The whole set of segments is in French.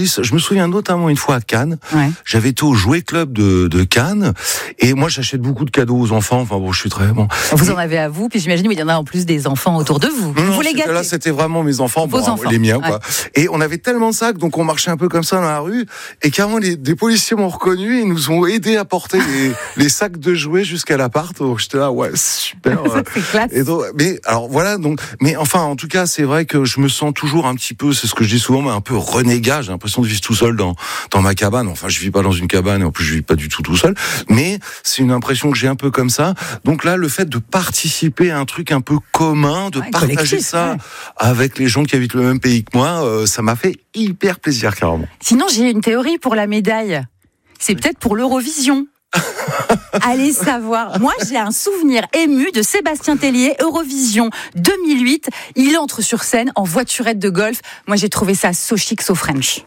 glisse. Je me souviens notamment une fois à Cannes. Ouais. J'avais été au Jouet Club de Cannes. Et moi, j'achète beaucoup de cadeaux aux enfants. Enfin bon, je suis très bon. Vous en avez à vous, puis j'imagine qu'il y en a en plus des enfants autour de vous. Non, Vous les gâtez. là, c'était vraiment mes enfants, Vos enfants. les miens, Ouais. quoi. Et on avait tellement de sacs, donc on marchait un peu comme ça dans la rue. Et carrément, des policiers m'ont reconnu et nous ont aidés à porter les sacs de jouets jusqu'à l'appart. Donc j'étais là, ouais, super. C'est classe. Et donc, mais alors voilà, donc, mais enfin, en tout cas, c'est vrai que je me sens toujours un petit peu, c'est ce que je dis souvent, mais un peu renégat. J'ai l'impression de vivre tout seul dans ma cabane. Enfin, je vis pas dans une cabane et en plus, je vis pas du tout seul. Mais c'est une impression que j'ai un peu comme ça. Donc là, le fait de participer à un truc un peu commun, de partager collectif, ça avec les gens qui habitent le même pays que moi, ça m'a fait hyper plaisir, carrément. Sinon, j'ai une théorie pour la médaille. C'est peut-être pour l'Eurovision. Allez savoir. Moi, j'ai un souvenir ému de Sébastien Tellier, Eurovision 2008. Il entre sur scène en voiturette de golf. Moi, j'ai trouvé ça so chic, so French.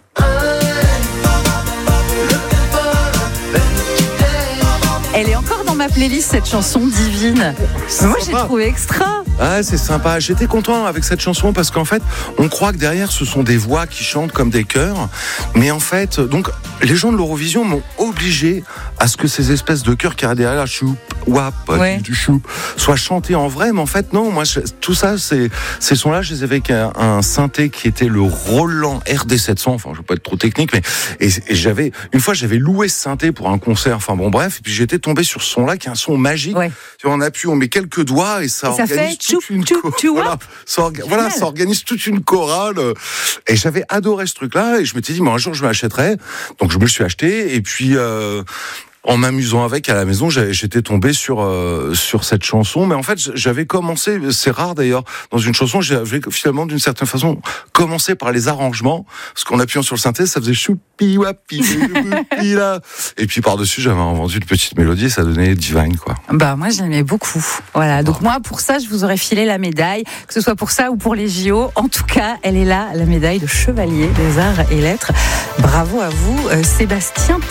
Elle est encore dans ma playlist, cette chanson divine. Moi, j'ai trouvé extra. Ah, c'est sympa. J'étais content avec cette chanson parce qu'en fait, on croit que derrière, ce sont des voix qui chantent comme des chœurs. Mais en fait, donc, les gens de l'Eurovision m'ont obligé à ce que ces espèces de chœurs qui arrivent derrière, choup, wap, du choup, soient chantés en vrai. Mais en fait, non, moi, tout ça, ces sons-là, je les avais avec un synthé qui était le Roland RD700. Enfin, je veux pas être trop technique, mais, et une fois, j'avais loué ce synthé pour un concert. Enfin, bon, bref. Et puis, j'étais tombé sur ce son-là, qui est un son magique. Ouais. On appuie, on met quelques doigts et ça organise toute une chorale. Voilà, ça organise toute une chorale. Et j'avais adoré ce truc-là et je m'étais dit, un jour, je m'achèterais. Donc, je me le suis acheté et puis, en m'amusant avec à la maison, j'étais tombé sur cette chanson. Mais en fait, j'avais commencé, c'est rare d'ailleurs, dans une chanson, j'avais finalement d'une certaine façon commencé par les arrangements, parce qu'en appuyant sur le synthé, ça faisait choupi wapi là. Et puis par-dessus, j'avais inventé une petite mélodie et ça donnait Divine, quoi. Bah moi, j'aimais beaucoup. Voilà. Donc moi, pour ça, je vous aurais filé la médaille, que ce soit pour ça ou pour les JO. En tout cas, elle est là, la médaille de chevalier des arts et lettres. Bravo à vous, Sébastien